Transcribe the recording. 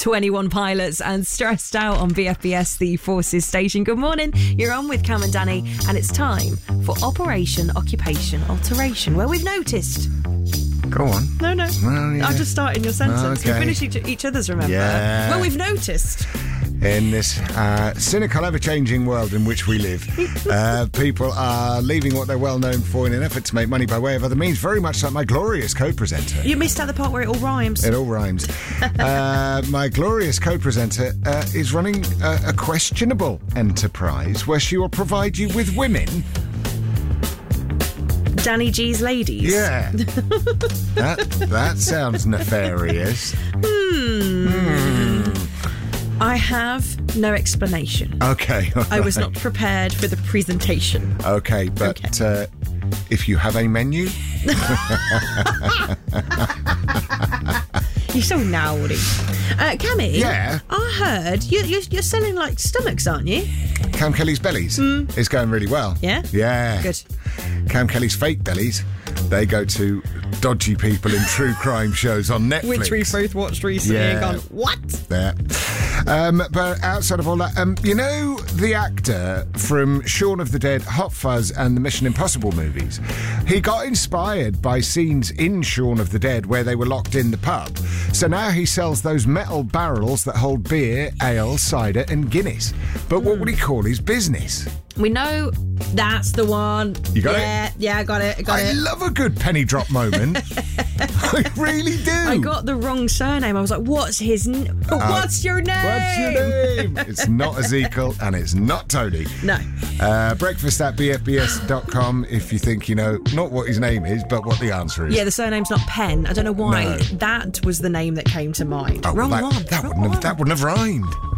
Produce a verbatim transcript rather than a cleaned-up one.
twenty-one pilots and stressed out on B F B S, the Forces station. Good morning. You're on with Cam and Danny, and it's time for Operation Occupation Alteration, where we've noticed... Go on. No, no. Well, yeah. I'll just start in your sentence. Okay. We finish each, each other's, remember? Yeah. Well, we've noticed. In this uh, cynical, ever-changing world in which we live, uh, people are leaving what they're well known for in an effort to make money by way of other means, very much like my glorious co-presenter. You missed out the part where it all rhymes. It all rhymes. uh, my glorious co-presenter uh, is running a, a questionable enterprise where she will provide you with women... Danny G's ladies. Yeah. that, that sounds nefarious. Hmm. hmm. I have no explanation. Okay. I right. was not prepared for the presentation. Okay, but okay. Uh, if you have a menu... You're so naughty. Uh, Cammy? Yeah? I heard you, you're, you're selling, like, stomachs, aren't you? Cam Kelly's Bellies mm. is going really well. Yeah? Yeah. Good. Cam Kelly's Fake Bellies, they go to dodgy people in true crime shows on Netflix. Which we both watched recently yeah. and gone, what? Yeah. Um, but outside of all that, um, you know the actor from Shaun of the Dead, Hot Fuzz and the Mission Impossible movies? He got inspired by scenes in Shaun of the Dead where they were locked in the pub. So now he sells those metal barrels that hold beer, ale, cider and Guinness. But what mm. would he call his business? We know that's the one. You got yeah, it? Yeah, I got it. I got I it. love a good penny drop moment. I really do. I got the wrong surname. I was like, what's his n- uh, What's your name? What's your name? It's not Ezekiel and it's not Tony. No. Uh, breakfast at b f b s dot com if you think you know not what his name is, but what the answer is. Yeah, the surname's not Penn. I don't know why. No. That was the name that came to mind. Oh, wrong that, one. That, wrong wouldn't have, one. that wouldn't have rhymed.